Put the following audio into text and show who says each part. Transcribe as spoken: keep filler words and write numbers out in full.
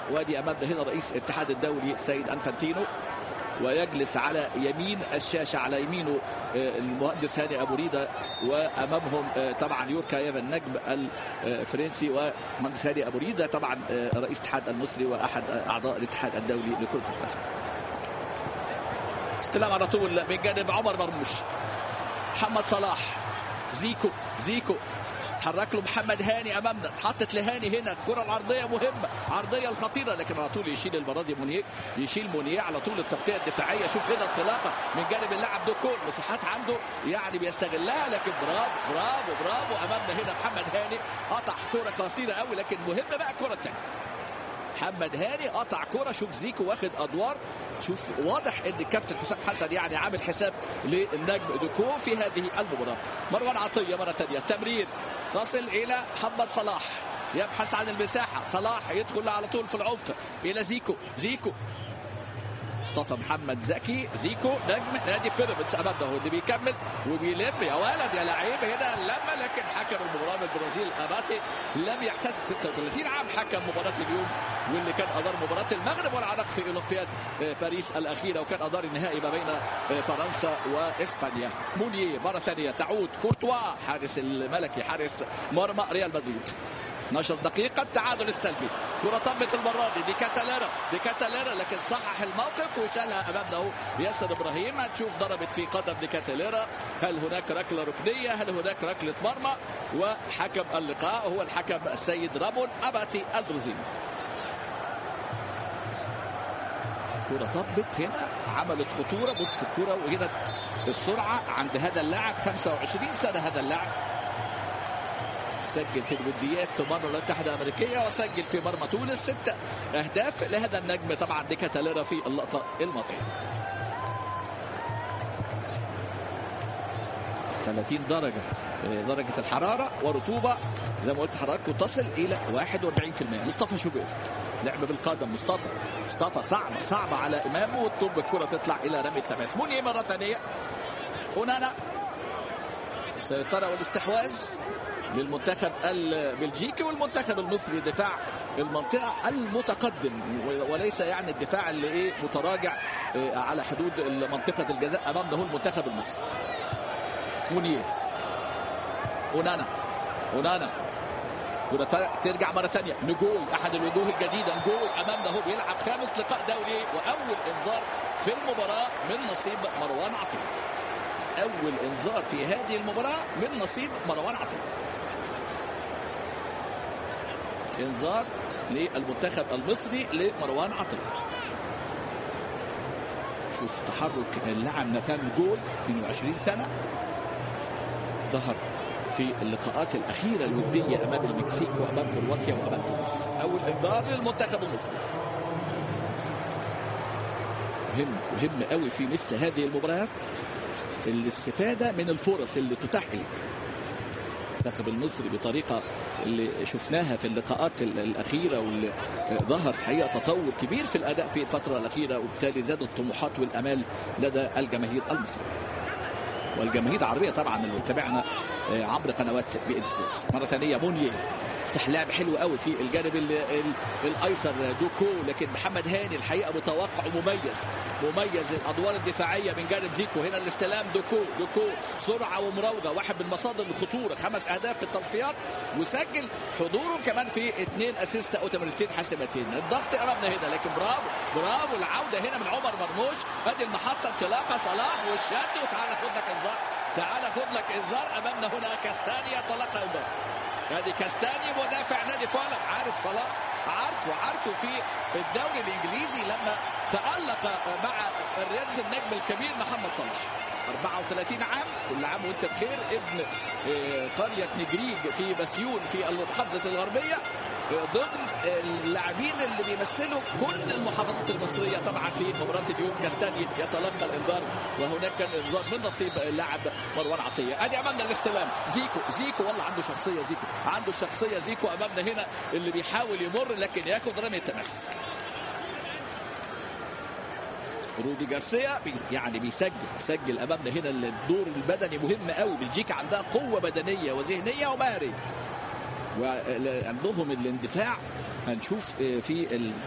Speaker 1: وادي امامنا هنا رئيس الاتحاد الدولي السيد انفانتينو، ويجلس على يمين الشاشة، على يمينه المهندس هاني أبو ريدة، وأمامهم طبعا يوركايف النجم الفرنسي ومهندس هاني أبو ريدة طبعا رئيس الاتحاد المصري وأحد أعضاء الاتحاد الدولي لكرة القدم. استلام على طول من جانب عمر مرموش، محمد صلاح، زيكو زيكو تحرك له محمد هاني امامنا، اتحطت لهاني هنا الكره العرضيه مهمه، عرضيه الخطيره، لكن على طول يشيل المره دي مونيه، يشيل مونيه على طول التغطيه الدفاعيه. شوف هنا انطلاقه من جانب اللاعب دوكو، مساحات عنده يعني بيستغلها، لكن برافو برافو برافو امامنا هنا محمد هاني قطع كره خطيره قوي، لكن مهمه بقى الكره الثانيه. محمد هاني قطع كرة، شوف زيكو واخد ادوار، شوف واضح ان الكابتن حسام حسن يعني عامل حساب للنجم دوكو في هذه المباراة. مروان عطية مرة ثانية، تمرير تصل الى محمد صلاح، يبحث عن المساحة، صلاح يدخل على طول في العمق الى زيكو، زيكو مصطفى محمد زكي، زيكو نجم نادي بيراميدز امامنا هو اللي بيكمل وبيلم، يا ولد يا لعيب هنا اللمه، لكن حكم المباراه من البرازيل اباتي لم يحتسب. ستة وثلاثين عام حكم مباراه اليوم، واللي كان ادار مباراه المغرب والعراق في اولمبياد باريس الاخيره، وكان ادار النهائي ما بين فرنسا واسبانيا. مونيه مره ثانيه تعود، كورتوا حارس الملكي حارس مرمى ريال مدريد. اثنتا عشرة دقيقة التعادل السلبي، كرة طبت المرة دي دي كاتاليرا، دي كاتاليرا لكن صحح الموقف وشالها امامنا اهو ياسر ابراهيم. هتشوف ضربت في قدم دي كاتاليرا، هل هناك ركلة ركنية، هل هناك ركلة مرمى؟ وحكم اللقاء هو الحكم السيد رامون اباتي البرازيلي. كرة طبت هنا عملت خطورة، بص الكرة وهنا السرعة عند هذا اللاعب، خمسة وعشرين سنة هذا اللاعب، سجل في الوديات في مرمى الولايات المتحدة الأمريكية وسجل في مرمى تونس ست أهداف لهذا النجم طبعا دي كاتاليرا في اللقطة الماضية. ثلاثين درجة درجة الحرارة ورطوبة زي ما قلت حضراتكم تصل إلى واحد وأربعين بالمئة. مصطفى شوبير لعب بالقدم، مصطفى مصطفى صعبة صعبة على إمامه، والطب الكرة تطلع إلى رمي التماس. مونيه مرة ثانية، أونانا السيطرة والاستحواذ للمنتخب البلجيكي والمنتخب المصري، دفاع المنطقة المتقدم وليس يعني الدفاع اللي ايه متراجع على حدود منطقة الجزاء. امامنا هو المنتخب المصري. مونيه، اونانا اونانا ترجع مرة ثانية، نجوي احد الوجوه الجديدة، نجوي امامنا هو بيلعب خامس لقاء دولي واول انذار في المباراة من نصيب مروان عطية. اول انذار في هذه المباراة من نصيب مروان عطية، انذار للمنتخب المصري لمروان عطية. شوف تحرك اللاعب ناتان جول، اثنين وعشرين سنة، ظهر في اللقاءات الأخيرة الودية أمام المكسيك وأمام كرواتيا وأمام تونس. أول انذار للمنتخب المصري. مهم مهم قوي في مثل هذه المباريات الاستفادة من الفرص اللي تتاح لك. المنتخب المصري بطريقة اللي شفناها في اللقاءات الأخيرة، واللي ظهر حقيقة تطور كبير في الأداء في الفترة الأخيرة، وبالتالي زاد الطموحات والأمال لدى الجماهير المصرية والجماهير العربية طبعا اللي تابعنا عبر قنوات بي ان سبورتس. مرة ثانية مونيه فتح لعب حلو قوي في الجانب ال ال الايسر دوكو، لكن محمد هاني الحقيقه متوقع ومميز مميز الادوار الدفاعيه من جانب زيكو. هنا الاستلام دوكو دوكو سرعه ومراوغه، واحد من مصادر الخطوره، خمس اهداف في التصفيات، وسجل حضوره كمان في اثنين اسيست او تمريرتين حاسمتين. الضغط امامنا هنا، لكن برافو برافو العوده هنا من عمر مرموش. ادي المحطه انطلاقه صلاح والشد، وتعالى خد لك انذار، تعالى خد لك انذار. امامنا هنا كاستانيا تلقى انذار. هذه كاستاني مدافع نادي فولم، عارف صلاح، عارفه عارفه في الدوري الانجليزي لما تألق مع الرياضز النجم الكبير محمد صلاح. أربعة وثلاثين عام، كل عام وانت بخير، ابن قرية نجريج في بسيون في المحافظة الغربية، ضمن اللاعبين اللي بيمثلوا كل المحافظات المصرية. طبعا في مباراة اليوم كاستاني يتلقى الانذار، وهناك كان انذار من نصيب اللاعب مروان عطية. ادي امامنا الاستلام، زيكو زيكو والله عنده شخصية، زيكو عنده الشخصية، زيكو امامنا هنا اللي بيحاول يمر لكن ياخد رمي التماس. رودي جارسيا يعني بيسجل سجل امامنا هنا. الدور البدني مهم قوي، بلجيكا عندها قوة بدنية وذهنية ومهارية، وعندهم الاندفاع. هنشوف في